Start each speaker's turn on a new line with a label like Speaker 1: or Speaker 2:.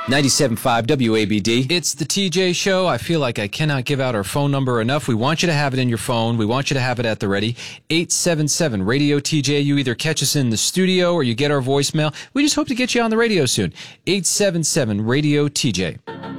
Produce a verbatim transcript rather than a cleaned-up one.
Speaker 1: ninety-seven point five W A B D.
Speaker 2: It's the T J Show. I feel like I cannot give out our phone number enough. We want you to have it in your phone. We want you to have it at the ready. eight seven seven radio T J. You either catch us in the studio or you get our voicemail. We just hope to get you on the radio soon. eight seven seven radio T J.